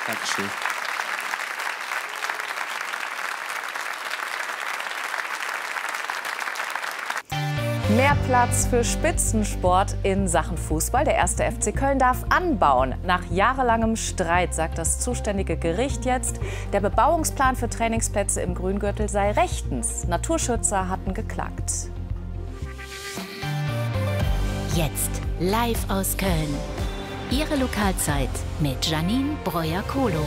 Dankeschön. Mehr Platz für Spitzensport in Sachen Fußball. Der 1. FC Köln darf anbauen. Nach jahrelangem Streit sagt das zuständige Gericht jetzt, der Bebauungsplan für Trainingsplätze im Grüngürtel sei rechtens. Naturschützer hatten geklagt. Jetzt live aus Köln. Ihre Lokalzeit mit Janine Breuer-Kohlo.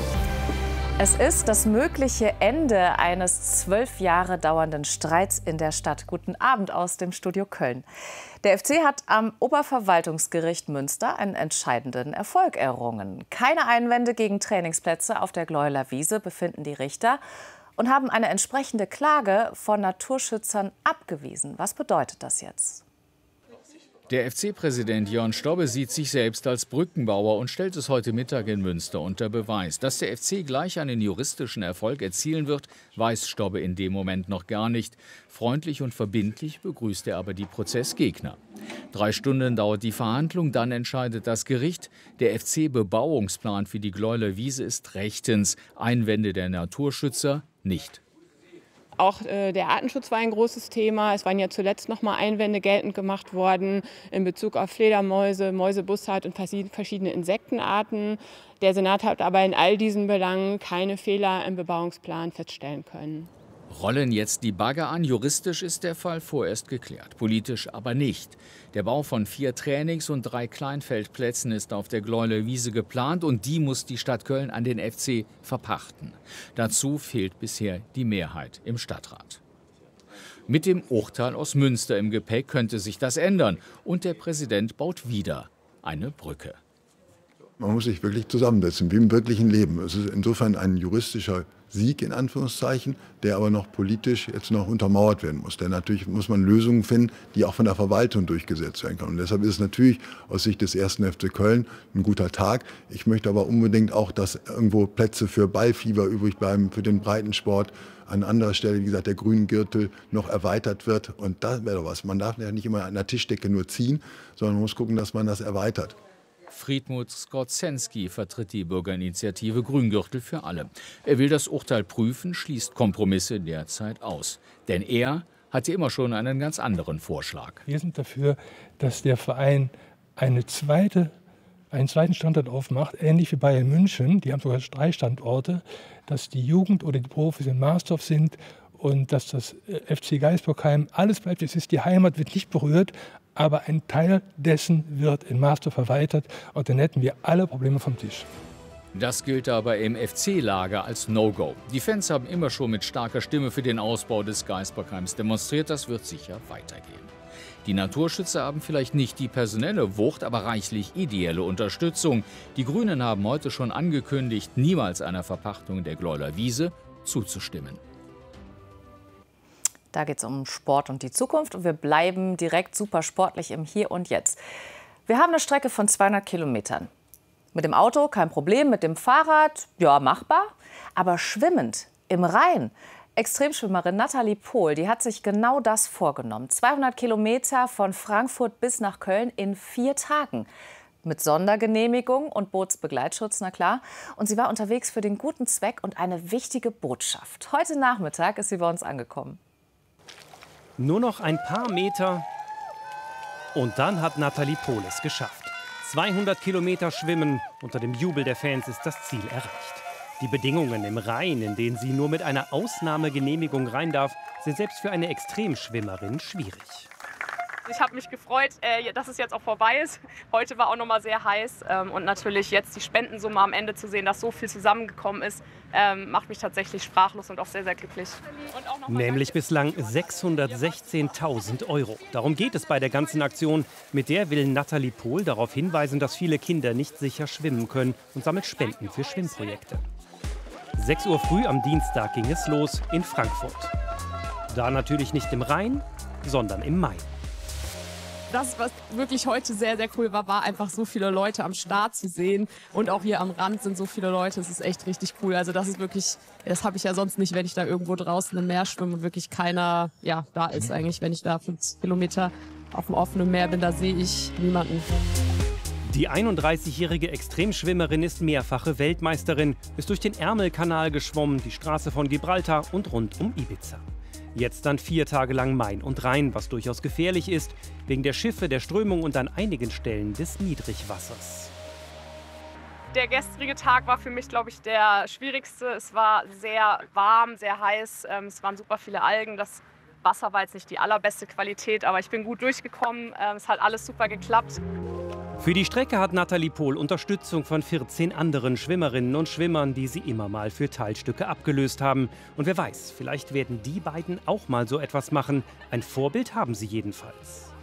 Es ist das mögliche Ende eines 12 Jahre dauernden Streits in der Stadt. Guten Abend aus dem Studio Köln. Der FC hat am Oberverwaltungsgericht Münster einen entscheidenden Erfolg errungen. Keine Einwände gegen Trainingsplätze auf der Gleueler Wiese befinden die Richter und haben eine entsprechende Klage von Naturschützern abgewiesen. Was bedeutet das jetzt? Der FC-Präsident Jörn Stobbe sieht sich selbst als Brückenbauer und stellt es heute Mittag in Münster unter Beweis. Dass der FC gleich einen juristischen Erfolg erzielen wird, weiß Stobbe in dem Moment noch gar nicht. Freundlich und verbindlich begrüßt er aber die Prozessgegner. 3 Stunden dauert die Verhandlung, dann entscheidet das Gericht. Der FC-Bebauungsplan für die Gleueler Wiese ist rechtens, Einwände der Naturschützer nicht. Auch der Artenschutz war ein großes Thema. Es waren ja zuletzt noch mal Einwände geltend gemacht worden in Bezug auf Fledermäuse, Mäusebussard und verschiedene Insektenarten. Der Senat hat aber in all diesen Belangen keine Fehler im Bebauungsplan feststellen können. Rollen jetzt die Bagger an? Juristisch ist der Fall vorerst geklärt, politisch aber nicht. Der Bau von 4 Trainings- und 3 Kleinfeldplätzen ist auf der Gleueler Wiese geplant und die muss die Stadt Köln an den FC verpachten. Dazu fehlt bisher die Mehrheit im Stadtrat. Mit dem Urteil aus Münster im Gepäck könnte sich das ändern und der Präsident baut wieder eine Brücke. Man muss sich wirklich zusammensetzen, wie im wirklichen Leben. Es ist insofern ein juristischer Sieg in Anführungszeichen, der aber noch politisch jetzt noch untermauert werden muss. Denn natürlich muss man Lösungen finden, die auch von der Verwaltung durchgesetzt werden können. Und deshalb ist es natürlich aus Sicht des 1. FC Köln ein guter Tag. Ich möchte aber unbedingt auch, dass irgendwo Plätze für Ballfieber übrig bleiben, für den Breitensport. An anderer Stelle, wie gesagt, der Grüngürtel noch erweitert wird. Und das wäre doch was. Man darf ja nicht immer an der Tischdecke nur ziehen, sondern man muss gucken, dass man das erweitert. Friedmut Skorzensky vertritt die Bürgerinitiative Grüngürtel für alle. Er will das Urteil prüfen, schließt Kompromisse derzeit aus. Denn er hatte immer schon einen ganz anderen Vorschlag. Wir sind dafür, dass der Verein einen zweiten Standort aufmacht, ähnlich wie Bayern München. Die haben sogar 3 Standorte, dass die Jugend oder die Profis in Marsdorf sind und dass das FC Geisbockheim alles bleibt. Es ist die Heimat, wird nicht berührt. Aber ein Teil dessen wird in Marsdorf erweitert und dann hätten wir alle Probleme vom Tisch. Das gilt aber im FC-Lager als No-Go. Die Fans haben immer schon mit starker Stimme für den Ausbau des Geisbockheims demonstriert. Das wird sicher weitergehen. Die Naturschützer haben vielleicht nicht die personelle Wucht, aber reichlich ideelle Unterstützung. Die Grünen haben heute schon angekündigt, niemals einer Verpachtung der Gleueler Wiese zuzustimmen. Da geht es um Sport und die Zukunft und wir bleiben direkt super sportlich im Hier und Jetzt. Wir haben eine Strecke von 200 Kilometern. Mit dem Auto kein Problem, mit dem Fahrrad, ja, machbar. Aber schwimmend im Rhein. Extremschwimmerin Nathalie Pohl, die hat sich genau das vorgenommen. 200 Kilometer von Frankfurt bis nach Köln in 4 Tagen. Mit Sondergenehmigung und Bootsbegleitschutz, na klar. Und sie war unterwegs für den guten Zweck und eine wichtige Botschaft. Heute Nachmittag ist sie bei uns angekommen. Nur noch ein paar Meter und dann hat Nathalie Pohl es geschafft. 200 Kilometer schwimmen, unter dem Jubel der Fans ist das Ziel erreicht. Die Bedingungen im Rhein, in denen sie nur mit einer Ausnahmegenehmigung rein darf, sind selbst für eine Extremschwimmerin schwierig. Ich habe mich gefreut, dass es jetzt auch vorbei ist. Heute war auch noch mal sehr heiß und natürlich jetzt die Spendensumme am Ende zu sehen, dass so viel zusammengekommen ist, macht mich tatsächlich sprachlos und auch sehr, sehr glücklich. Nämlich bislang 616.000 €. Darum geht es bei der ganzen Aktion. Mit der will Nathalie Pohl darauf hinweisen, dass viele Kinder nicht sicher schwimmen können und sammelt Spenden für Schwimmprojekte. 6 Uhr früh am Dienstag ging es los in Frankfurt. Da natürlich nicht im Rhein, sondern im Main. Das, was wirklich heute sehr, sehr cool war, war einfach so viele Leute am Start zu sehen. Und auch hier am Rand sind so viele Leute. Das ist echt richtig cool. Also das ist wirklich, das habe ich ja sonst nicht, wenn ich da irgendwo draußen im Meer schwimme und wirklich keiner da ist eigentlich. Wenn ich da 50 Kilometer auf dem offenen Meer bin, da sehe ich niemanden. Die 31-jährige Extremschwimmerin ist mehrfache Weltmeisterin, ist durch den Ärmelkanal geschwommen, die Straße von Gibraltar und rund um Ibiza. Jetzt dann 4 Tage lang Main und Rhein, was durchaus gefährlich ist, wegen der Schiffe, der Strömung und an einigen Stellen des Niedrigwassers. Der gestrige Tag war für mich, glaube ich, der schwierigste. Es war sehr warm, sehr heiß, es waren super viele Algen. Das Wasser war jetzt nicht die allerbeste Qualität, aber ich bin gut durchgekommen. Es hat alles super geklappt. Für die Strecke hat Nathalie Pohl Unterstützung von 14 anderen Schwimmerinnen und Schwimmern, die sie immer mal für Teilstücke abgelöst haben. Und wer weiß, vielleicht werden die beiden auch mal so etwas machen. Ein Vorbild haben sie jedenfalls.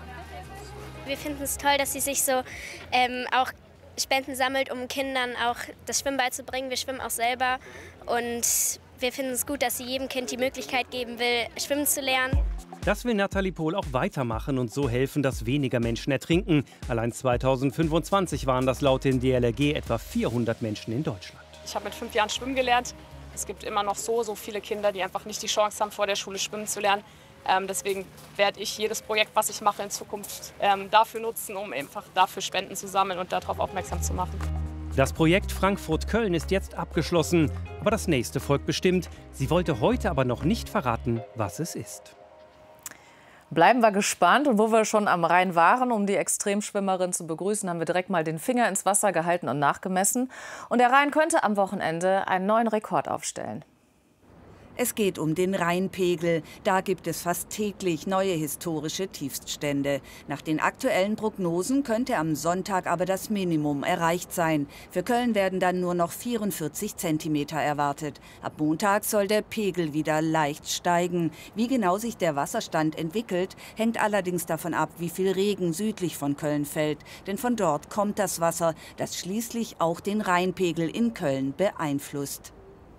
Wir finden es toll, dass sie sich so auch Spenden sammelt, um Kindern auch das Schwimmen beizubringen. Wir schwimmen auch selber und wir finden es gut, dass sie jedem Kind die Möglichkeit geben will, schwimmen zu lernen. Das will Nathalie Pohl auch weitermachen und so helfen, dass weniger Menschen ertrinken. Allein 2025 waren das laut dem DLRG etwa 400 Menschen in Deutschland. Ich habe mit 5 Jahren schwimmen gelernt. Es gibt immer noch so viele Kinder, die einfach nicht die Chance haben, vor der Schule schwimmen zu lernen. Deswegen werde ich jedes Projekt, was ich mache in Zukunft, dafür nutzen, um einfach dafür Spenden zu sammeln und darauf aufmerksam zu machen. Das Projekt Frankfurt-Köln ist jetzt abgeschlossen, aber das nächste folgt bestimmt. Sie wollte heute aber noch nicht verraten, was es ist. Bleiben wir gespannt. Und wo wir schon am Rhein waren, um die Extremschwimmerin zu begrüßen, haben wir direkt mal den Finger ins Wasser gehalten und nachgemessen. Und der Rhein könnte am Wochenende einen neuen Rekord aufstellen. Es geht um den Rheinpegel. Da gibt es fast täglich neue historische Tiefststände. Nach den aktuellen Prognosen könnte am Sonntag aber das Minimum erreicht sein. Für Köln werden dann nur noch 44 Zentimeter erwartet. Ab Montag soll der Pegel wieder leicht steigen. Wie genau sich der Wasserstand entwickelt, hängt allerdings davon ab, wie viel Regen südlich von Köln fällt. Denn von dort kommt das Wasser, das schließlich auch den Rheinpegel in Köln beeinflusst.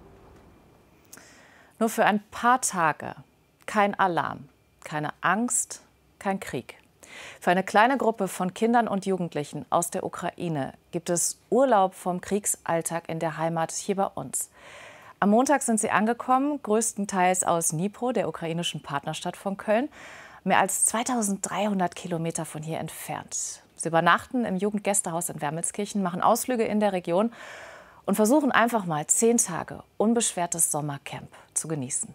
Nur für ein paar Tage. Kein Alarm, keine Angst, kein Krieg. Für eine kleine Gruppe von Kindern und Jugendlichen aus der Ukraine gibt es Urlaub vom Kriegsalltag in der Heimat hier bei uns. Am Montag sind sie angekommen, größtenteils aus Dnipro, der ukrainischen Partnerstadt von Köln, mehr als 2300 Kilometer von hier entfernt. Sie übernachten im Jugendgästehaus in Wermelskirchen, machen Ausflüge in der Region und versuchen einfach mal 10 Tage unbeschwertes Sommercamp zu genießen.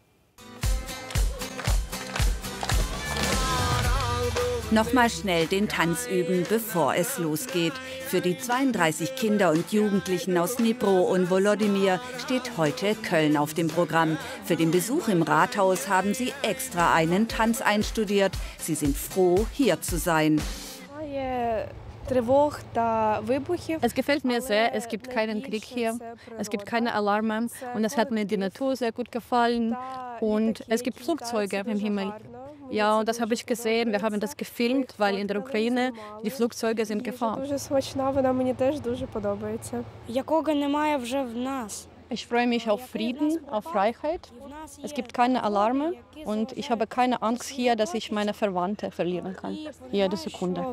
Nochmal schnell den Tanz üben, bevor es losgeht. Für die 32 Kinder und Jugendlichen aus Dnipro und Volodymyr steht heute Köln auf dem Programm. Für den Besuch im Rathaus haben sie extra einen Tanz einstudiert. Sie sind froh, hier zu sein. Es gefällt mir sehr, es gibt keinen Krieg hier, es gibt keine Alarme und es hat mir die Natur sehr gut gefallen und es gibt Flugzeuge im Himmel. Ja, und das habe ich gesehen, wir haben das gefilmt, weil in der Ukraine die Flugzeuge sind gefahren. Ich freue mich auf Frieden, auf Freiheit. Es gibt keine Alarme und ich habe keine Angst hier, dass ich meine Verwandte verlieren kann. Jede Sekunde.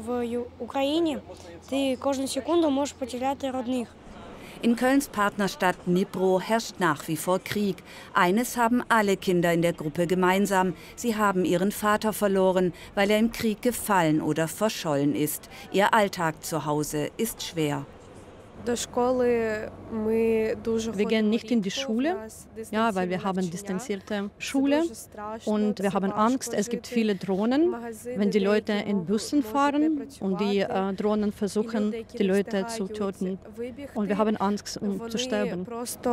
In Kölns Partnerstadt Dnipro herrscht nach wie vor Krieg. Eines haben alle Kinder in der Gruppe gemeinsam. Sie haben ihren Vater verloren, weil er im Krieg gefallen oder verschollen ist. Ihr Alltag zu Hause ist schwer. Wir gehen nicht in die Schule, ja, weil wir haben distanzierte Schule und wir haben Angst. Es gibt viele Drohnen, wenn die Leute in Bussen fahren und die Drohnen versuchen, die Leute zu töten. Und wir haben Angst, um zu sterben.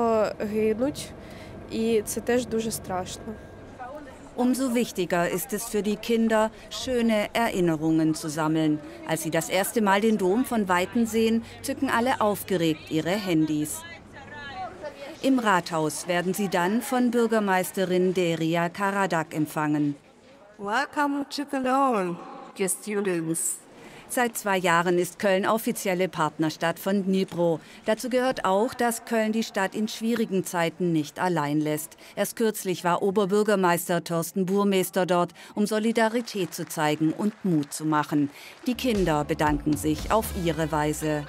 Umso wichtiger ist es für die Kinder, schöne Erinnerungen zu sammeln. Als sie das erste Mal den Dom von Weitem sehen, zücken alle aufgeregt ihre Handys. Im Rathaus werden sie dann von Bürgermeisterin Deria Karadak empfangen. Welcome to Cologne, dear students. Seit 2 Jahren ist Köln offizielle Partnerstadt von Dnipro. Dazu gehört auch, dass Köln die Stadt in schwierigen Zeiten nicht allein lässt. Erst kürzlich war Oberbürgermeister Thorsten Burmester dort, um Solidarität zu zeigen und Mut zu machen. Die Kinder bedanken sich auf ihre Weise.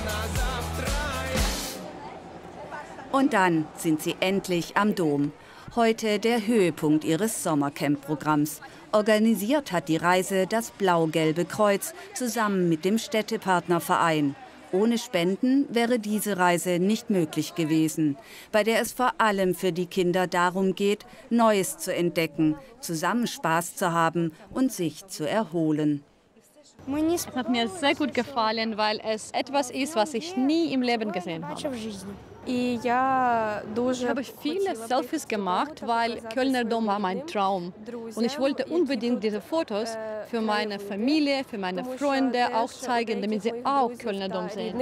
Und dann sind sie endlich am Dom. Heute der Höhepunkt ihres Sommercamp-Programms. Organisiert hat die Reise das Blau-Gelbe Kreuz zusammen mit dem Städtepartnerverein. Ohne Spenden wäre diese Reise nicht möglich gewesen, bei der es vor allem für die Kinder darum geht, Neues zu entdecken, zusammen Spaß zu haben und sich zu erholen. Es hat mir sehr gut gefallen, weil es etwas ist, was ich nie im Leben gesehen habe. Ich habe viele Selfies gemacht, weil Kölner Dom war mein Traum. Und ich wollte unbedingt diese Fotos für meine Familie, für meine Freunde auch zeigen, damit sie auch Kölner Dom sehen.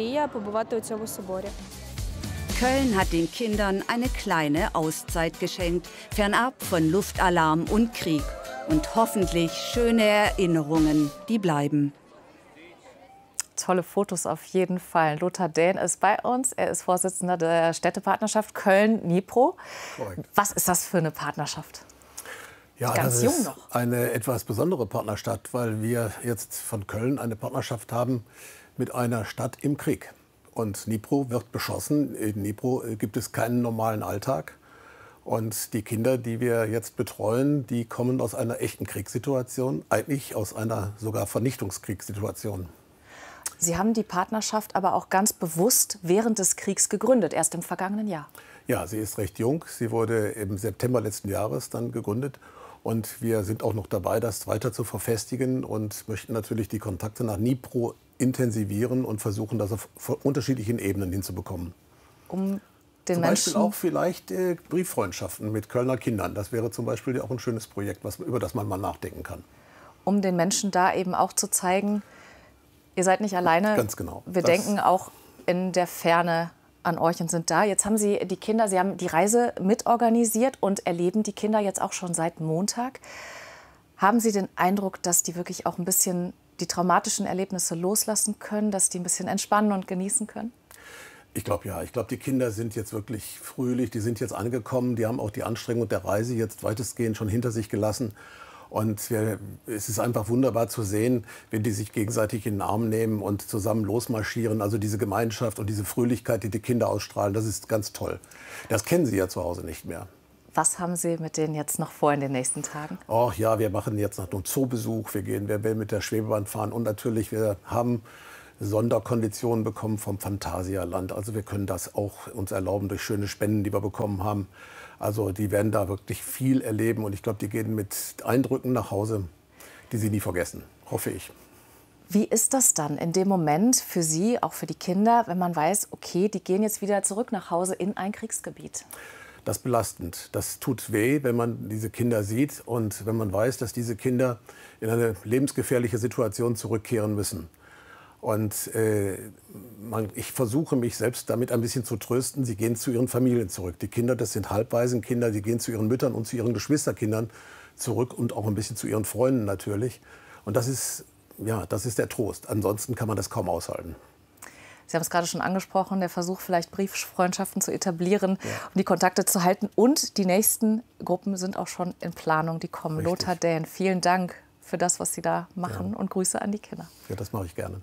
Köln hat den Kindern eine kleine Auszeit geschenkt, fernab von Luftalarm und Krieg. Und hoffentlich schöne Erinnerungen, die bleiben. Tolle Fotos auf jeden Fall. Lothar Dähn ist bei uns. Er ist Vorsitzender der Städtepartnerschaft Köln-Dnipro. Was ist das für eine Partnerschaft? Ja, Ganz jung noch. Das ist eine etwas besondere Partnerschaft, weil wir jetzt von Köln eine Partnerschaft haben mit einer Stadt im Krieg. Und Dnipro wird beschossen. In Dnipro gibt es keinen normalen Alltag. Und die Kinder, die wir jetzt betreuen, die kommen aus einer echten Kriegssituation, eigentlich aus einer sogar Vernichtungskriegssituation. Sie haben die Partnerschaft aber auch ganz bewusst während des Kriegs gegründet, erst im vergangenen Jahr. Ja, sie ist recht jung. Sie wurde im September letzten Jahres dann gegründet. Und wir sind auch noch dabei, das weiter zu verfestigen und möchten natürlich die Kontakte nach Dnipro intensivieren und versuchen, das auf unterschiedlichen Ebenen hinzubekommen. Zum Beispiel auch vielleicht Brieffreundschaften mit Kölner Kindern. Das wäre zum Beispiel auch ein schönes Projekt, über das man mal nachdenken kann. Um den Menschen da eben auch zu zeigen, ihr seid nicht alleine. Ganz genau. Wir denken auch in der Ferne an euch und sind da. Jetzt haben Sie die Kinder, Sie haben die Reise mitorganisiert und erleben die Kinder jetzt auch schon seit Montag. Haben Sie den Eindruck, dass die wirklich auch ein bisschen die traumatischen Erlebnisse loslassen können, dass die ein bisschen entspannen und genießen können? Ich glaube ja. Ich glaube, die Kinder sind jetzt wirklich fröhlich, die sind jetzt angekommen, die haben auch die Anstrengung der Reise jetzt weitestgehend schon hinter sich gelassen. Und es ist einfach wunderbar zu sehen, wenn die sich gegenseitig in den Arm nehmen und zusammen losmarschieren. Also diese Gemeinschaft und diese Fröhlichkeit, die die Kinder ausstrahlen, das ist ganz toll. Das kennen sie ja zu Hause nicht mehr. Was haben Sie mit denen jetzt noch vor in den nächsten Tagen? Oh ja, wir machen jetzt noch einen Zoobesuch, wir werden mit der Schwebebahn fahren und natürlich, wir haben Sonderkonditionen bekommen vom Phantasialand. Also wir können das auch uns erlauben durch schöne Spenden, die wir bekommen haben. Also die werden da wirklich viel erleben und ich glaube, die gehen mit Eindrücken nach Hause, die sie nie vergessen, hoffe ich. Wie ist das dann in dem Moment für Sie, auch für die Kinder, wenn man weiß, okay, die gehen jetzt wieder zurück nach Hause in ein Kriegsgebiet? Das ist belastend. Das tut weh, wenn man diese Kinder sieht und wenn man weiß, dass diese Kinder in eine lebensgefährliche Situation zurückkehren müssen. Und ich versuche mich selbst damit ein bisschen zu trösten. Sie gehen zu ihren Familien zurück. Die Kinder, das sind Halbwaisenkinder, die gehen zu ihren Müttern und zu ihren Geschwisterkindern zurück und auch ein bisschen zu ihren Freunden natürlich. Und das ist der Trost. Ansonsten kann man das kaum aushalten. Sie haben es gerade schon angesprochen, der Versuch, vielleicht Brieffreundschaften zu etablieren, um die Kontakte zu halten. Und die nächsten Gruppen sind auch schon in Planung, die kommen. Richtig. Lothar Dähn, vielen Dank für das, was Sie da machen und Grüße an die Kinder. Ja, das mache ich gerne.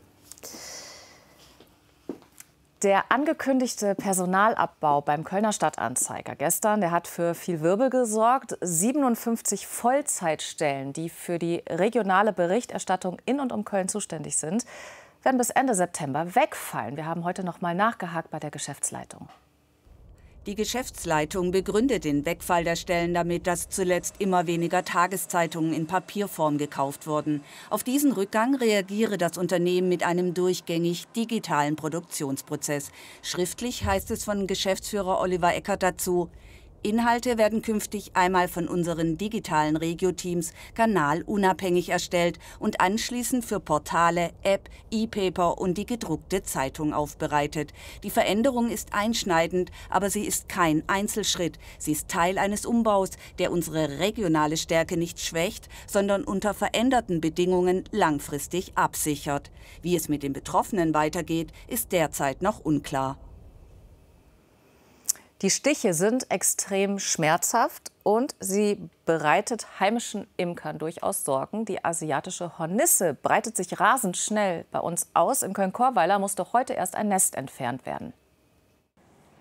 Der angekündigte Personalabbau beim Kölner Stadtanzeiger gestern, der hat für viel Wirbel gesorgt. 57 Vollzeitstellen, die für die regionale Berichterstattung in und um Köln zuständig sind, werden bis Ende September wegfallen. Wir haben heute noch mal nachgehakt bei der Geschäftsleitung. Die Geschäftsleitung begründet den Wegfall der Stellen damit, dass zuletzt immer weniger Tageszeitungen in Papierform gekauft wurden. Auf diesen Rückgang reagiere das Unternehmen mit einem durchgängig digitalen Produktionsprozess. Schriftlich heißt es von Geschäftsführer Oliver Eckert dazu: Inhalte werden künftig einmal von unseren digitalen Regio-Teams kanalunabhängig erstellt und anschließend für Portale, App, E-Paper und die gedruckte Zeitung aufbereitet. Die Veränderung ist einschneidend, aber sie ist kein Einzelschritt. Sie ist Teil eines Umbaus, der unsere regionale Stärke nicht schwächt, sondern unter veränderten Bedingungen langfristig absichert. Wie es mit den Betroffenen weitergeht, ist derzeit noch unklar. Die Stiche sind extrem schmerzhaft und sie bereitet heimischen Imkern durchaus Sorgen. Die asiatische Hornisse breitet sich rasend schnell bei uns aus. In Köln-Korweiler musste heute erst ein Nest entfernt werden.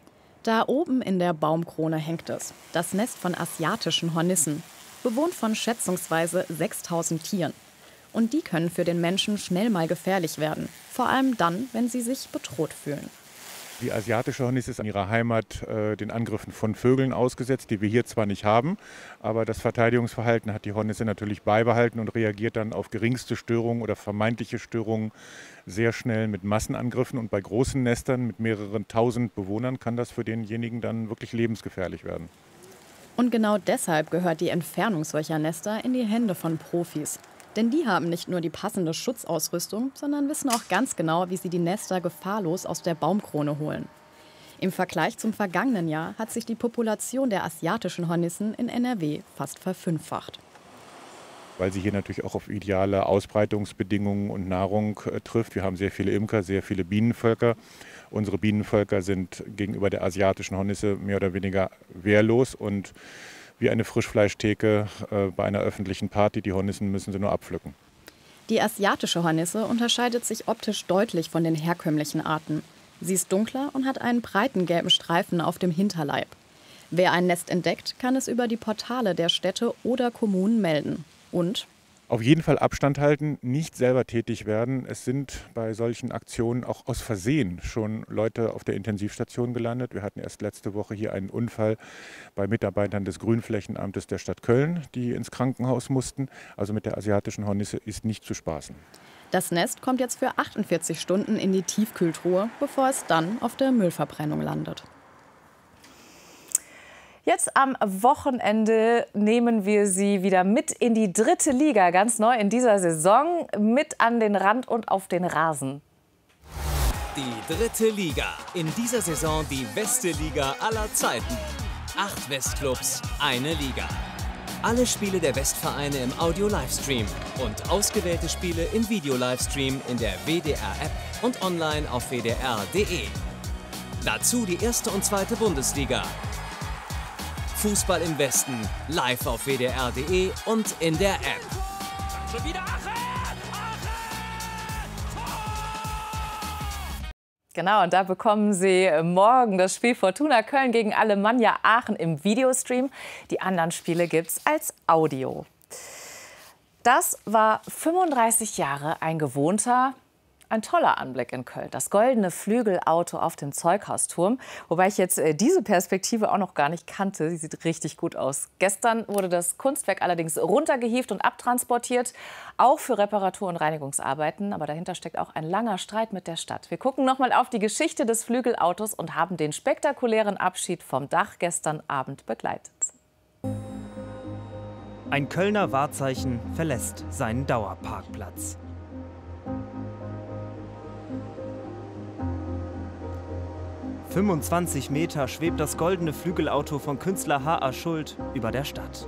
Da oben in der Baumkrone hängt es. Das Nest von asiatischen Hornissen. Bewohnt von schätzungsweise 6000 Tieren. Und die können für den Menschen schnell mal gefährlich werden. Vor allem dann, wenn sie sich bedroht fühlen. Die asiatische Hornisse ist in ihrer Heimat den Angriffen von Vögeln ausgesetzt, die wir hier zwar nicht haben, aber das Verteidigungsverhalten hat die Hornisse natürlich beibehalten und reagiert dann auf geringste Störungen oder vermeintliche Störungen sehr schnell mit Massenangriffen. Und bei großen Nestern mit mehreren tausend Bewohnern kann das für denjenigen dann wirklich lebensgefährlich werden. Und genau deshalb gehört die Entfernung solcher Nester in die Hände von Profis. Denn die haben nicht nur die passende Schutzausrüstung, sondern wissen auch ganz genau, wie sie die Nester gefahrlos aus der Baumkrone holen. Im Vergleich zum vergangenen Jahr hat sich die Population der asiatischen Hornissen in NRW fast verfünffacht. Weil sie hier natürlich auch auf ideale Ausbreitungsbedingungen und Nahrung trifft. Wir haben sehr viele Imker, sehr viele Bienenvölker. Unsere Bienenvölker sind gegenüber der asiatischen Hornisse mehr oder weniger wehrlos und wie eine Frischfleischtheke bei einer öffentlichen Party. Die Hornissen müssen sie nur abpflücken. Die asiatische Hornisse unterscheidet sich optisch deutlich von den herkömmlichen Arten. Sie ist dunkler und hat einen breiten gelben Streifen auf dem Hinterleib. Wer ein Nest entdeckt, kann es über die Portale der Städte oder Kommunen melden. Und auf jeden Fall Abstand halten, nicht selber tätig werden. Es sind bei solchen Aktionen auch aus Versehen schon Leute auf der Intensivstation gelandet. Wir hatten erst letzte Woche hier einen Unfall bei Mitarbeitern des Grünflächenamtes der Stadt Köln, die ins Krankenhaus mussten. Also mit der asiatischen Hornisse ist nicht zu spaßen. Das Nest kommt jetzt für 48 Stunden in die Tiefkühltruhe, bevor es dann auf der Müllverbrennung landet. Jetzt am Wochenende nehmen wir Sie wieder mit in die 3. Liga, ganz neu in dieser Saison, mit an den Rand und auf den Rasen. Die 3. Liga, in dieser Saison die beste Liga aller Zeiten. 8 Westclubs, eine Liga. Alle Spiele der Westvereine im Audio-Livestream und ausgewählte Spiele im Video-Livestream in der WDR-App und online auf wdr.de. Dazu die 1. und 2. Bundesliga. Fußball im Westen, live auf wdr.de und in der App. Schon wieder Genau, und da bekommen Sie morgen das Spiel Fortuna Köln gegen Alemannia Aachen im Videostream. Die anderen Spiele gibt's als Audio. Das war 35 Jahre ein gewohnter, ein toller Anblick in Köln. Das goldene Flügelauto auf dem Zeughausturm. Wobei ich jetzt diese Perspektive auch noch gar nicht kannte. Sie sieht richtig gut aus. Gestern wurde das Kunstwerk allerdings runtergehievt und abtransportiert. Auch für Reparatur- und Reinigungsarbeiten. Aber dahinter steckt auch ein langer Streit mit der Stadt. Wir gucken noch mal auf die Geschichte des Flügelautos und haben den spektakulären Abschied vom Dach gestern Abend begleitet. Ein Kölner Wahrzeichen verlässt seinen Dauerparkplatz. ...25 Meter schwebt das goldene Flügelauto von Künstler H.A. Schuld über der Stadt.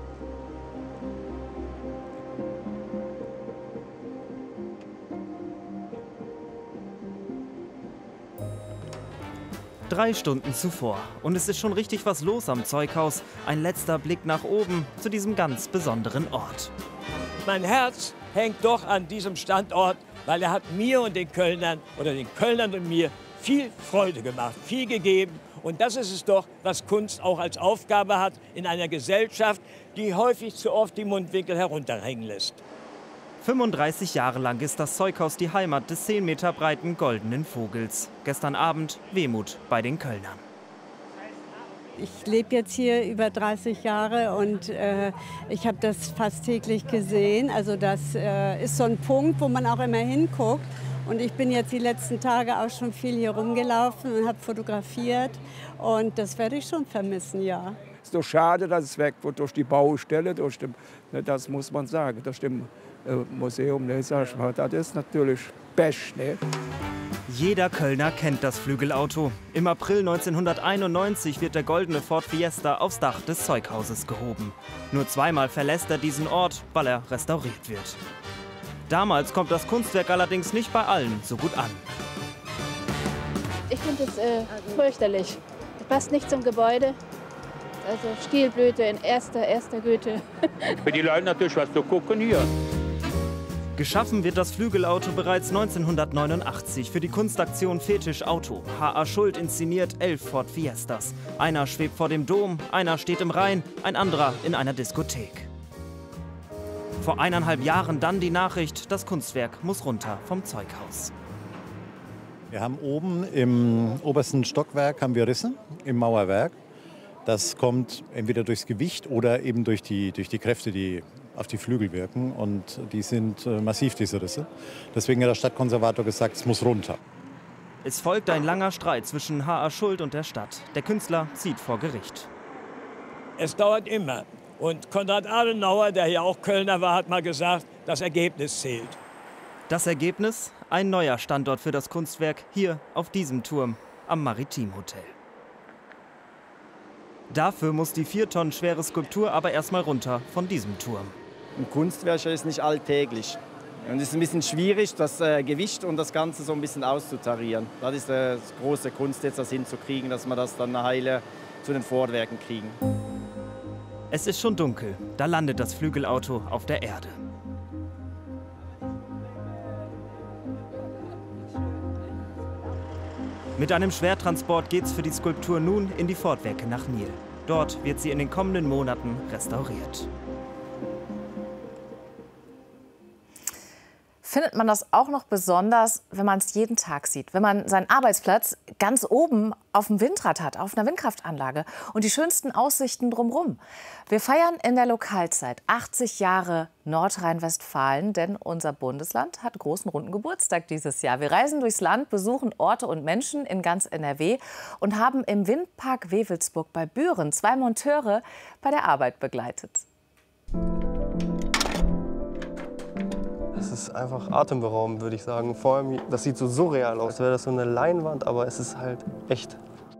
Drei Stunden zuvor. Und es ist schon richtig was los am Zeughaus. Ein letzter Blick nach oben zu diesem ganz besonderen Ort. Mein Herz hängt doch an diesem Standort, weil er hat mir und den Kölnern oder den Kölnern und mir viel Freude gemacht, viel gegeben. Und das ist es doch, was Kunst auch als Aufgabe hat in einer Gesellschaft, die häufig zu oft die Mundwinkel herunterhängen lässt. 35 Jahre lang ist das Zeughaus die Heimat des 10 Meter breiten Goldenen Vogels. Gestern Abend Wehmut bei den Kölnern. Ich lebe jetzt hier über 30 Jahre und ich habe das fast täglich gesehen. Also das ist so ein Punkt, wo man auch immer hinguckt. Und ich bin jetzt die letzten Tage auch schon viel hier rumgelaufen und habe fotografiert. Und das werde ich schon vermissen, ja. Es ist doch schade, dass es weg wird durch die Baustelle, das muss man sagen, durch das Museum. Ne, das ist natürlich Pech. Ne? Jeder Kölner kennt das Flügelauto. Im April 1991 wird der goldene Ford Fiesta aufs Dach des Zeughauses gehoben. Nur zweimal verlässt er diesen Ort, weil er restauriert wird. Damals kommt das Kunstwerk allerdings nicht bei allen so gut an. Ich finde es fürchterlich. Es passt nicht zum Gebäude. Also Stilblüte in erster Güte. Für die Leute natürlich was zu gucken hier. Geschaffen wird das Flügelauto bereits 1989 für die Kunstaktion Fetisch Auto. H.A. Schuld inszeniert 11 Ford Fiestas. Einer schwebt vor dem Dom, einer steht im Rhein, ein anderer in einer Diskothek. Vor 1,5 Jahren dann die Nachricht, das Kunstwerk muss runter vom Zeughaus. Wir haben oben im obersten Stockwerk haben wir Risse im Mauerwerk. Das kommt entweder durchs Gewicht oder eben durch die Kräfte, die auf die Flügel wirken. Und die sind massiv, diese Risse. Deswegen hat der Stadtkonservator gesagt, es muss runter. Es folgt ein langer Streit zwischen H.A. Schuld und der Stadt. Der Künstler zieht vor Gericht. Es dauert immer. Und Konrad Adenauer, der ja auch Kölner war, hat mal gesagt, das Ergebnis zählt. Das Ergebnis? Ein neuer Standort für das Kunstwerk hier auf diesem Turm am Maritim-Hotel. Dafür muss die 4 Tonnen schwere Skulptur aber erstmal runter von diesem Turm. Ein Kunstwerk ist nicht alltäglich. Und es ist ein bisschen schwierig, das Gewicht und das Ganze so ein bisschen auszutarieren. Das ist die große Kunst, jetzt das hinzukriegen, dass wir das dann eine Heile zu den Vorwerken kriegen. Es ist schon dunkel, da landet das Flügelauto auf der Erde. Mit einem Schwertransport geht's für die Skulptur nun in die Fortwerke nach Nil. Dort wird sie in den kommenden Monaten restauriert. Findet man das auch noch besonders, wenn man es jeden Tag sieht? Wenn man seinen Arbeitsplatz ganz oben auf dem Windrad hat, auf einer Windkraftanlage und die schönsten Aussichten drumherum. Wir feiern in der Lokalzeit 80 Jahre Nordrhein-Westfalen, denn unser Bundesland hat großen runden Geburtstag dieses Jahr. Wir reisen durchs Land, besuchen Orte und Menschen in ganz NRW und haben im Windpark Wewelsburg bei Büren 2 Monteure bei der Arbeit begleitet. Es ist einfach atemberaubend, würde ich sagen. Vor allem, das sieht so surreal aus, als wäre das so eine Leinwand, aber es ist halt echt.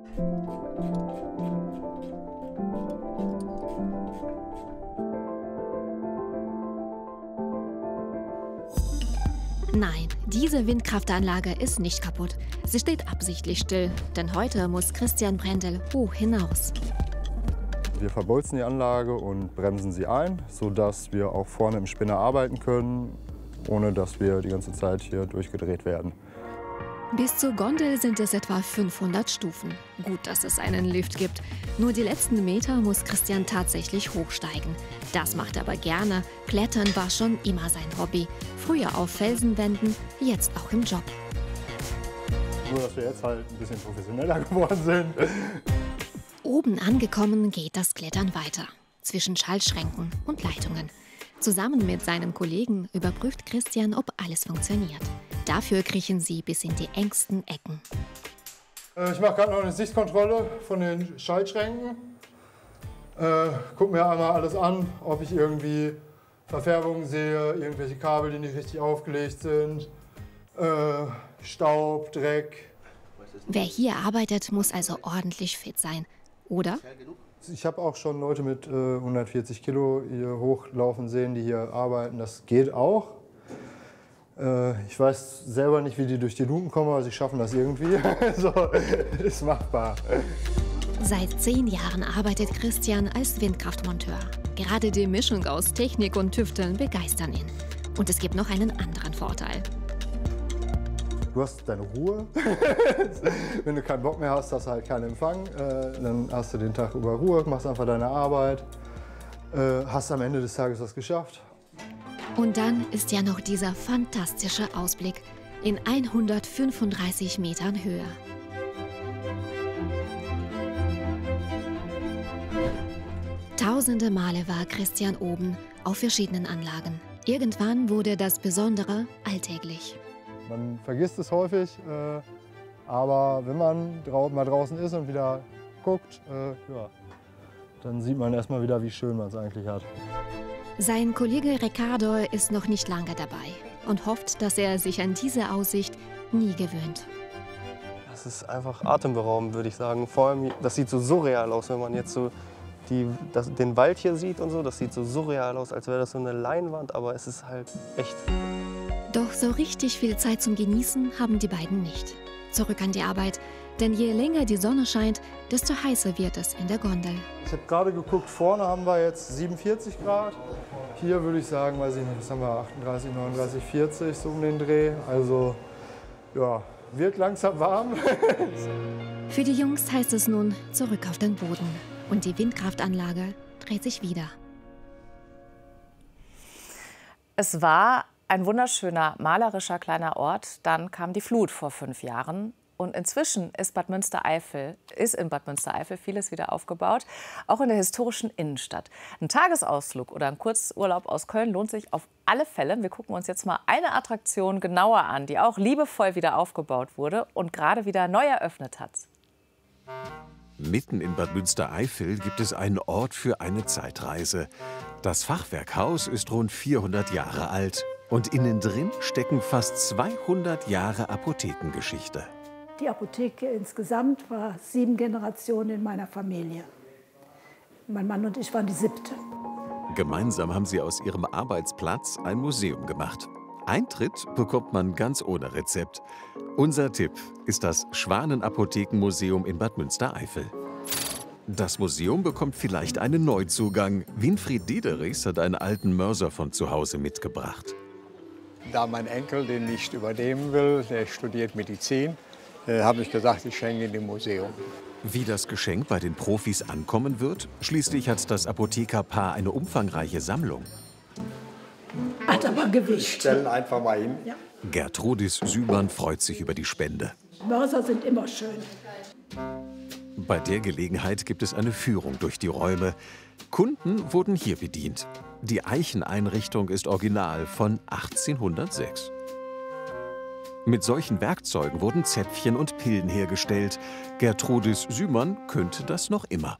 Nein, diese Windkraftanlage ist nicht kaputt. Sie steht absichtlich still, denn heute muss Christian Brendel hoch hinaus. Wir verbolzen die Anlage und bremsen sie ein, sodass wir auch vorne im Spinner arbeiten können, ohne dass wir die ganze Zeit hier durchgedreht werden. Bis zur Gondel sind es etwa 500 Stufen. Gut, dass es einen Lift gibt. Nur die letzten Meter muss Christian tatsächlich hochsteigen. Das macht er aber gerne. Klettern war schon immer sein Hobby. Früher auf Felsenwänden, jetzt auch im Job. Nur, dass wir jetzt halt ein bisschen professioneller geworden sind. Oben angekommen geht das Klettern weiter. Zwischen Schaltschränken und Leitungen. Zusammen mit seinen Kollegen überprüft Christian, ob alles funktioniert. Dafür kriechen sie bis in die engsten Ecken. Ich mache gerade noch eine Sichtkontrolle von den Schaltschränken. Guck mir einmal alles an, ob ich irgendwie Verfärbungen sehe, irgendwelche Kabel, die nicht richtig aufgelegt sind, Staub, Dreck. Wer hier arbeitet, muss also ordentlich fit sein, oder? Ich habe auch schon Leute mit 140 Kilo hier hochlaufen sehen, die hier arbeiten. Das geht auch. Ich weiß selber nicht, wie die durch die Luken kommen, aber sie schaffen das irgendwie. So, ist machbar. Seit 10 Jahren arbeitet Christian als Windkraftmonteur. Gerade die Mischung aus Technik und Tüfteln begeistern ihn. Und es gibt noch einen anderen Vorteil. Du hast deine Ruhe. Wenn du keinen Bock mehr hast, hast du halt keinen Empfang. Dann hast du den Tag über Ruhe, machst einfach deine Arbeit, hast am Ende des Tages was geschafft. Und dann ist ja noch dieser fantastische Ausblick in 135 Metern Höhe. Tausende Male war Christian oben auf verschiedenen Anlagen. Irgendwann wurde das Besondere alltäglich. Man vergisst es häufig, aber wenn man mal draußen ist und wieder guckt, ja, dann sieht man erstmal wieder, wie schön man es eigentlich hat. Sein Kollege Ricardo ist noch nicht lange dabei und hofft, dass er sich an diese Aussicht nie gewöhnt. Das ist einfach atemberaubend, würde ich sagen. Vor allem, das sieht so surreal aus, wenn man jetzt so den Wald hier sieht und so. Das sieht so surreal aus, als wäre das so eine Leinwand, aber es ist halt echt. Doch so richtig viel Zeit zum Genießen haben die beiden nicht. Zurück an die Arbeit. Denn je länger die Sonne scheint, desto heißer wird es in der Gondel. Ich habe gerade geguckt, vorne haben wir jetzt 47 Grad. Hier würde ich sagen, weiß ich nicht, was haben wir, 38, 39, 40, so um den Dreh. Also ja, wird langsam warm. Für die Jungs heißt es nun zurück auf den Boden. Und die Windkraftanlage dreht sich wieder. Es war ein wunderschöner, malerischer kleiner Ort. Dann kam die Flut vor 5 Jahren. Und inzwischen ist in Bad Münstereifel vieles wieder aufgebaut, auch in der historischen Innenstadt. Ein Tagesausflug oder ein Kurzurlaub aus Köln lohnt sich auf alle Fälle. Wir gucken uns jetzt mal eine Attraktion genauer an, die auch liebevoll wieder aufgebaut wurde und gerade wieder neu eröffnet hat. Mitten in Bad Münstereifel gibt es einen Ort für eine Zeitreise. Das Fachwerkhaus ist rund 400 Jahre alt und innen drin stecken fast 200 Jahre Apothekengeschichte. Die Apotheke insgesamt war 7 Generationen in meiner Familie. Mein Mann und ich waren die 7. Gemeinsam haben sie aus ihrem Arbeitsplatz ein Museum gemacht. Eintritt bekommt man ganz ohne Rezept. Unser Tipp ist das Schwanenapothekenmuseum in Bad Münstereifel. Das Museum bekommt vielleicht einen Neuzugang. Winfried Diederichs hat einen alten Mörser von zu Hause mitgebracht. Da mein Enkel den nicht übernehmen will, der studiert Medizin, habe ich gesagt, ich schenke ihn dem Museum. Wie das Geschenk bei den Profis ankommen wird? Schließlich hat das Apothekerpaar eine umfangreiche Sammlung. Hat aber Gewicht. Stellen einfach mal hin. Ja. Gertrudis Sümann freut sich über die Spende. Mörser sind immer schön. Bei der Gelegenheit gibt es eine Führung durch die Räume. Kunden wurden hier bedient. Die Eicheneinrichtung ist original von 1806. Mit solchen Werkzeugen wurden Zäpfchen und Pillen hergestellt. Gertrudis Sümann könnte das noch immer.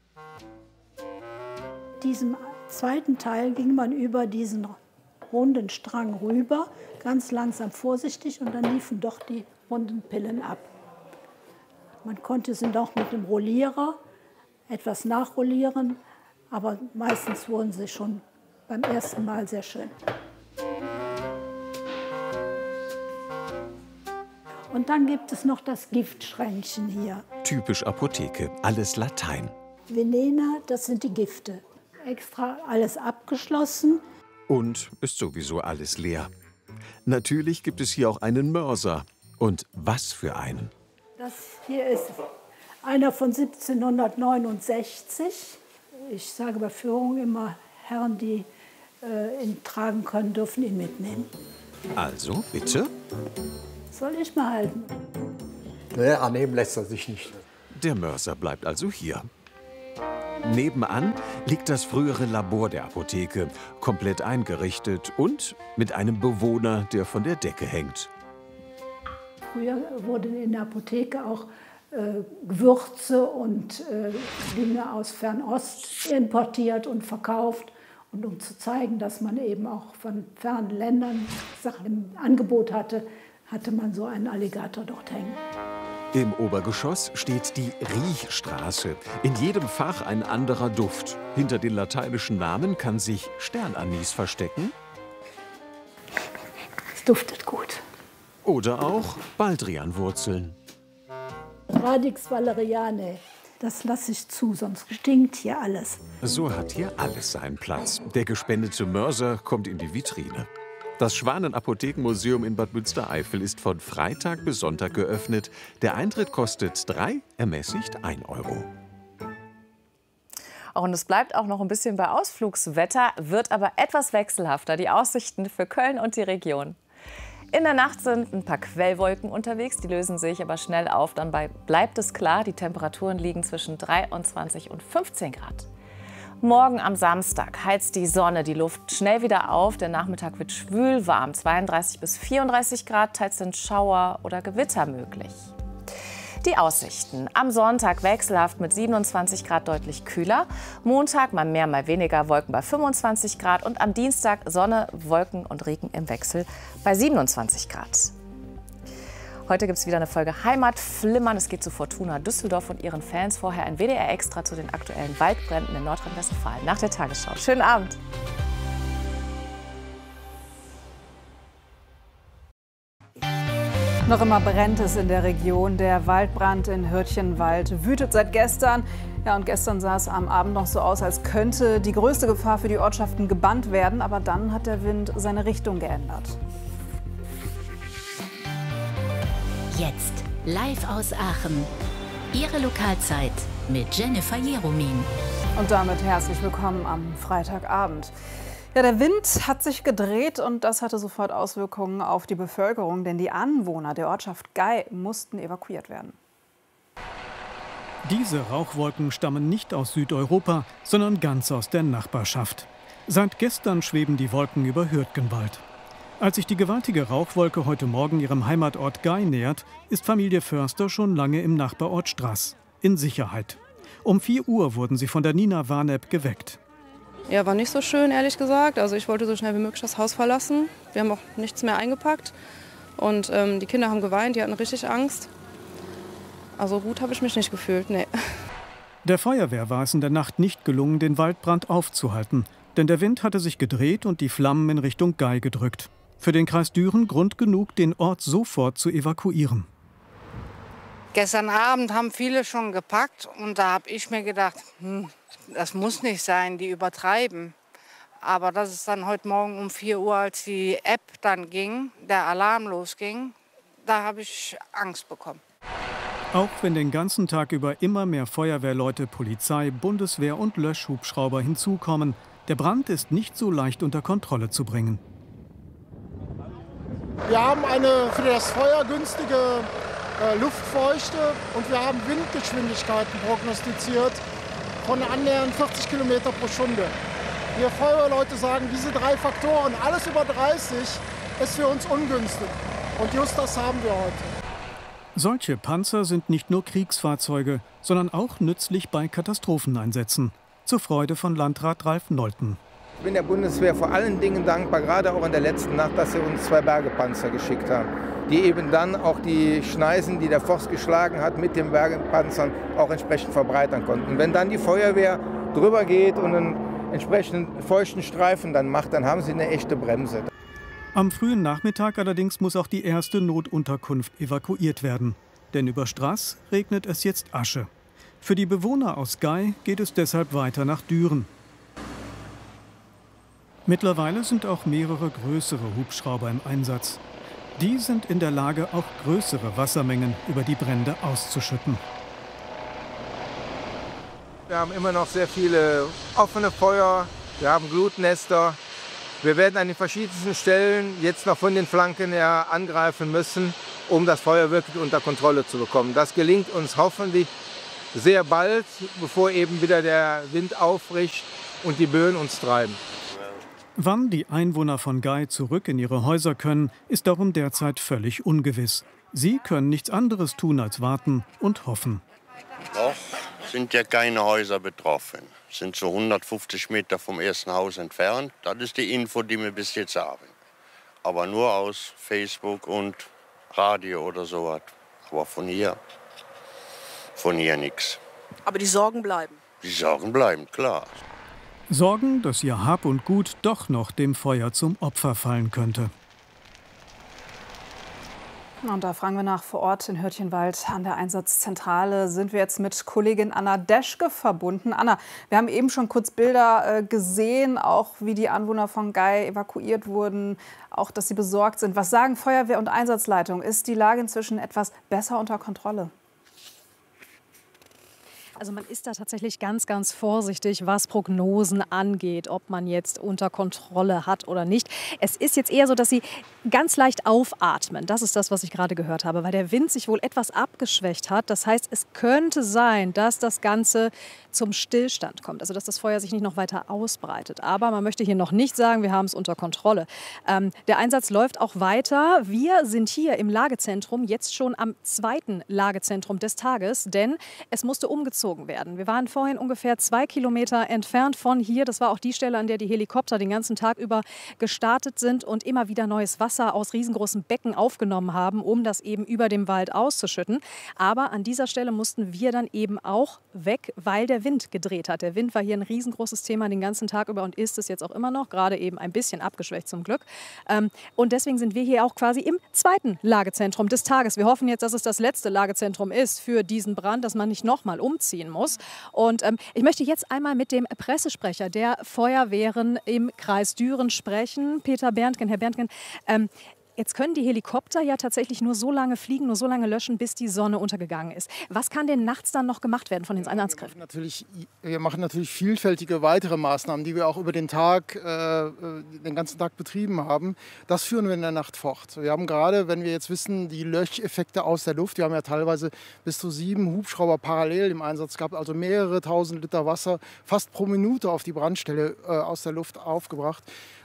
Diesem zweiten Teil ging man über diesen runden Strang rüber, ganz langsam vorsichtig, und dann liefen doch die runden Pillen ab. Man konnte sie noch mit dem Rollierer etwas nachrollieren, aber meistens wurden sie schon beim ersten Mal sehr schön. Und dann gibt es noch das Giftschränkchen hier. Typisch Apotheke, alles Latein. Venena, das sind die Gifte. Extra alles abgeschlossen. Und ist sowieso alles leer. Natürlich gibt es hier auch einen Mörser. Und was für einen? Das hier ist einer von 1769. Ich sage bei Führung immer, Herren, die ihn tragen können, dürfen ihn mitnehmen. Also, bitte? Soll ich mal halten? Nee, annehmen lässt er sich nicht. Der Mörser bleibt also hier. Nebenan liegt das frühere Labor der Apotheke, komplett eingerichtet und mit einem Bewohner, der von der Decke hängt. Früher wurden in der Apotheke auch Gewürze und Dinge aus Fernost importiert und verkauft. Und um zu zeigen, dass man eben auch von fernen Ländern Sachen im Angebot hatte, hatte man so einen Alligator dort hängen. Im Obergeschoss steht die Riechstraße. In jedem Fach ein anderer Duft. Hinter den lateinischen Namen kann sich Sternanis verstecken. Es duftet gut. Oder auch Baldrianwurzeln. Radix valerianae, das lasse ich zu, sonst stinkt hier alles. So hat hier alles seinen Platz. Der gespendete Mörser kommt in die Vitrine. Das Schwanenapothekenmuseum in Bad Münstereifel ist von Freitag bis Sonntag geöffnet. Der Eintritt kostet 3, ermäßigt 1 €. Und es bleibt auch noch ein bisschen bei Ausflugswetter, wird aber etwas wechselhafter. Die Aussichten für Köln und die Region. In der Nacht sind ein paar Quellwolken unterwegs, die lösen sich aber schnell auf. Dann bleibt es klar, die Temperaturen liegen zwischen 23 und 15 Grad. Morgen am Samstag heizt die Sonne die Luft schnell wieder auf. Der Nachmittag wird schwül warm, 32 bis 34 Grad, teils sind Schauer oder Gewitter möglich. Die Aussichten. Am Sonntag wechselhaft mit 27 Grad deutlich kühler. Montag mal mehr, mal weniger Wolken bei 25 Grad. Und am Dienstag Sonne, Wolken und Regen im Wechsel bei 27 Grad. Heute gibt es wieder eine Folge Heimatflimmern. Es geht zu Fortuna Düsseldorf und ihren Fans. Vorher ein WDR-Extra zu den aktuellen Waldbränden in Nordrhein-Westfalen nach der Tagesschau. Schönen Abend. Noch immer brennt es in der Region. Der Waldbrand in Hürtchenwald wütet seit gestern. Ja, und gestern sah es am Abend noch so aus, als könnte die größte Gefahr für die Ortschaften gebannt werden. Aber dann hat der Wind seine Richtung geändert. Jetzt live aus Aachen. Ihre Lokalzeit mit Jennifer Jeromin. Und damit herzlich willkommen am Freitagabend. Ja, der Wind hat sich gedreht und das hatte sofort Auswirkungen auf die Bevölkerung, denn die Anwohner der Ortschaft Gey mussten evakuiert werden. Diese Rauchwolken stammen nicht aus Südeuropa, sondern ganz aus der Nachbarschaft. Seit gestern schweben die Wolken über Hürtgenwald. Als sich die gewaltige Rauchwolke heute Morgen ihrem Heimatort Gey nähert, ist Familie Förster schon lange im Nachbarort Straß, in Sicherheit. Um 4 Uhr wurden sie von der Nina Warnepp geweckt. Ja, war nicht so schön, ehrlich gesagt. Also ich wollte so schnell wie möglich das Haus verlassen. Wir haben auch nichts mehr eingepackt. Und die Kinder haben geweint, die hatten richtig Angst. Also gut habe ich mich nicht gefühlt, nee. Der Feuerwehr war es in der Nacht nicht gelungen, den Waldbrand aufzuhalten. Denn der Wind hatte sich gedreht und die Flammen in Richtung Gey gedrückt. Für den Kreis Düren Grund genug, den Ort sofort zu evakuieren. Gestern Abend haben viele schon gepackt und da habe ich mir gedacht, das muss nicht sein, die übertreiben. Aber dass es dann heute Morgen um 4 Uhr, als die App dann ging, der Alarm losging, da habe ich Angst bekommen. Auch wenn den ganzen Tag über immer mehr Feuerwehrleute, Polizei, Bundeswehr und Löschhubschrauber hinzukommen, der Brand ist nicht so leicht unter Kontrolle zu bringen. Wir haben eine für das Feuer günstige Luftfeuchte und wir haben Windgeschwindigkeiten prognostiziert von annähernd 40 Kilometer pro Stunde. Wir Feuerwehrleute sagen, diese 3 Faktoren, alles über 30, ist für uns ungünstig. Und just das haben wir heute. Solche Panzer sind nicht nur Kriegsfahrzeuge, sondern auch nützlich bei Katastropheneinsätzen. Zur Freude von Landrat Ralf Nolten. Ich bin der Bundeswehr vor allen Dingen dankbar, gerade auch in der letzten Nacht, dass sie uns 2 Bergepanzer geschickt haben, die eben dann auch die Schneisen, die der Forst geschlagen hat, mit den Bergepanzern auch entsprechend verbreitern konnten. Wenn dann die Feuerwehr drüber geht und einen entsprechenden feuchten Streifen dann macht, dann haben sie eine echte Bremse. Am frühen Nachmittag allerdings muss auch die erste Notunterkunft evakuiert werden. Denn über Straß regnet es jetzt Asche. Für die Bewohner aus Gey geht es deshalb weiter nach Düren. Mittlerweile sind auch mehrere größere Hubschrauber im Einsatz. Die sind in der Lage, auch größere Wassermengen über die Brände auszuschütten. Wir haben immer noch sehr viele offene Feuer, wir haben Glutnester. Wir werden an den verschiedensten Stellen jetzt noch von den Flanken her angreifen müssen, um das Feuer wirklich unter Kontrolle zu bekommen. Das gelingt uns hoffentlich sehr bald, bevor eben wieder der Wind aufbricht und die Böen uns treiben. Wann die Einwohner von Gey zurück in ihre Häuser können, ist darum derzeit völlig ungewiss. Sie können nichts anderes tun als warten und hoffen. Noch sind ja keine Häuser betroffen. Sind so 150 Meter vom ersten Haus entfernt. Das ist die Info, die wir bis jetzt haben. Aber nur aus Facebook und Radio oder sowas. Aber von hier nichts. Aber die Sorgen bleiben? Die Sorgen bleiben, klar. Sorgen, dass ihr Hab und Gut doch noch dem Feuer zum Opfer fallen könnte. Und da fragen wir nach vor Ort in Hürtchenwald an der Einsatzzentrale. Sind wir jetzt mit Kollegin Anna Deschke verbunden. Anna, wir haben eben schon kurz Bilder gesehen, auch wie die Anwohner von Gey evakuiert wurden, auch dass sie besorgt sind. Was sagen Feuerwehr und Einsatzleitung? Ist die Lage inzwischen etwas besser unter Kontrolle? Also man ist da tatsächlich ganz, ganz vorsichtig, was Prognosen angeht, ob man jetzt unter Kontrolle hat oder nicht. Es ist jetzt eher so, dass sie ganz leicht aufatmen. Das ist das, was ich gerade gehört habe, weil der Wind sich wohl etwas abgeschwächt hat. Das heißt, es könnte sein, dass das Ganze zum Stillstand kommt, also dass das Feuer sich nicht noch weiter ausbreitet. Aber man möchte hier noch nicht sagen, wir haben es unter Kontrolle. Der Einsatz läuft auch weiter. Wir sind hier im Lagezentrum, jetzt schon am 2. Lagezentrum des Tages, denn es musste umgezogen hochgezogen werden. Wir waren vorhin ungefähr 2 Kilometer entfernt von hier. Das war auch die Stelle, an der die Helikopter den ganzen Tag über gestartet sind und immer wieder neues Wasser aus riesengroßen Becken aufgenommen haben, um das eben über dem Wald auszuschütten. Aber an dieser Stelle mussten wir dann eben auch weg, weil der Wind gedreht hat. Der Wind war hier ein riesengroßes Thema den ganzen Tag über und ist es jetzt auch immer noch, gerade eben ein bisschen abgeschwächt zum Glück. Und deswegen sind wir hier auch quasi im zweiten Lagezentrum des Tages. Wir hoffen jetzt, dass es das letzte Lagezentrum ist für diesen Brand, dass man nicht nochmal umziehen muss. Und ich möchte jetzt einmal mit dem Pressesprecher der Feuerwehren im Kreis Düren sprechen, Peter Berntgen. Herr Berntgen, jetzt können die Helikopter ja tatsächlich nur so lange fliegen, nur so lange löschen, bis die Sonne untergegangen ist. Was kann denn nachts dann noch gemacht werden von den Einsatzkräften? Wir machen natürlich vielfältige weitere Maßnahmen, die wir auch über den Tag, den ganzen Tag betrieben haben. Das führen wir in der Nacht fort. Wir haben gerade, wenn wir jetzt wissen, die Löscheffekte aus der Luft, wir haben ja teilweise bis zu 7 Hubschrauber parallel im Einsatz gehabt, also mehrere tausend Liter Wasser fast pro Minute auf die Brandstelle aus der Luft aufgebracht.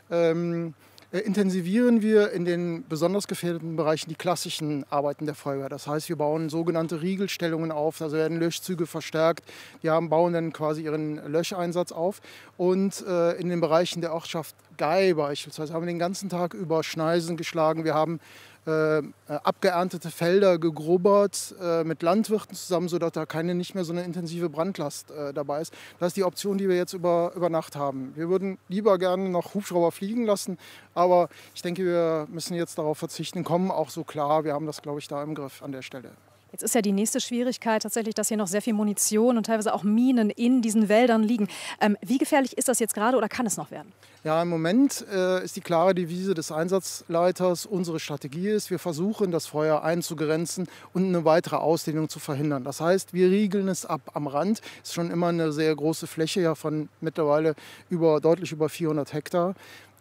Intensivieren wir in den besonders gefährdeten Bereichen die klassischen Arbeiten der Feuerwehr. Das heißt, wir bauen sogenannte Riegelstellungen auf, also werden Löschzüge verstärkt, bauen dann quasi ihren Löscheinsatz auf. Und in den Bereichen der Ortschaft Gay beispielsweise haben wir den ganzen Tag über Schneisen geschlagen. Wir haben abgeerntete Felder gegrubbert mit Landwirten zusammen, sodass da nicht mehr so eine intensive Brandlast dabei ist. Das ist die Option, die wir jetzt über Nacht haben. Wir würden lieber gerne noch Hubschrauber fliegen lassen, aber ich denke, wir müssen jetzt darauf verzichten, kommen auch so klar. Wir haben das, glaube ich, da im Griff an der Stelle. Jetzt ist ja die nächste Schwierigkeit tatsächlich, dass hier noch sehr viel Munition und teilweise auch Minen in diesen Wäldern liegen. Wie gefährlich ist das jetzt gerade oder kann es noch werden? Ja, im Moment ist die klare Devise des Einsatzleiters, unsere Strategie ist, wir versuchen, das Feuer einzugrenzen und eine weitere Ausdehnung zu verhindern. Das heißt, wir riegeln es ab am Rand. Es ist schon immer eine sehr große Fläche, ja, von mittlerweile deutlich über 400 Hektar.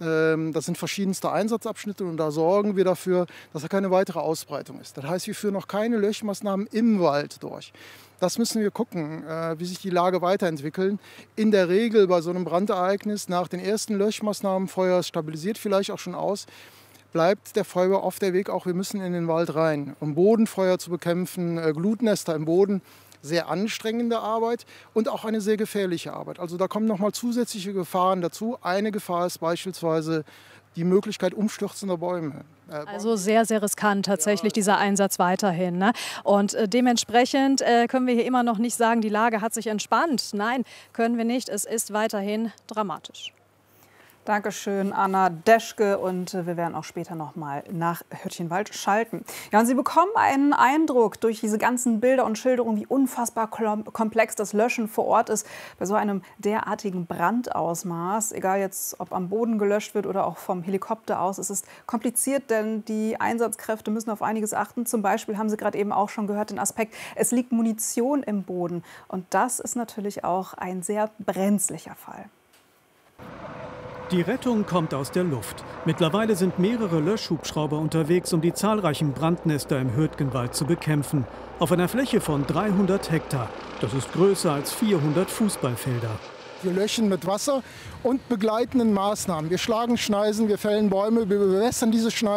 Das sind verschiedenste Einsatzabschnitte und da sorgen wir dafür, dass da keine weitere Ausbreitung ist. Das heißt, wir führen noch keine Löschmaßnahmen im Wald durch. Das müssen wir gucken, wie sich die Lage weiterentwickelt. In der Regel bei so einem Brandereignis nach den ersten Löschmaßnahmen, Feuer stabilisiert vielleicht auch schon aus, bleibt der Feuerwehr auf der Weg auch, wir müssen in den Wald rein, um Bodenfeuer zu bekämpfen, Glutnester im Boden. Sehr anstrengende Arbeit und auch eine sehr gefährliche Arbeit. Also da kommen nochmal zusätzliche Gefahren dazu. Eine Gefahr ist beispielsweise die Möglichkeit umstürzender Bäume. Also sehr, sehr riskant tatsächlich dieser Einsatz weiterhin. Ne? Und dementsprechend können wir hier immer noch nicht sagen, die Lage hat sich entspannt. Nein, können wir nicht. Es ist weiterhin dramatisch. Dankeschön, Anna Deschke. Und wir werden auch später noch mal nach Hürtchenwald schalten. Ja, und Sie bekommen einen Eindruck durch diese ganzen Bilder und Schilderungen, wie unfassbar komplex das Löschen vor Ort ist bei so einem derartigen Brandausmaß. Egal jetzt, ob am Boden gelöscht wird oder auch vom Helikopter aus. Es ist kompliziert, denn die Einsatzkräfte müssen auf einiges achten. Zum Beispiel haben Sie gerade eben auch schon gehört den Aspekt, es liegt Munition im Boden. Und das ist natürlich auch ein sehr brenzlicher Fall. Die Rettung kommt aus der Luft. Mittlerweile sind mehrere Löschhubschrauber unterwegs, um die zahlreichen Brandnester im Hürtgenwald zu bekämpfen. Auf einer Fläche von 300 Hektar. Das ist größer als 400 Fußballfelder. Wir löschen mit Wasser und begleitenden Maßnahmen. Wir schlagen Schneisen, wir fällen Bäume, wir bewässern diese Schneisen.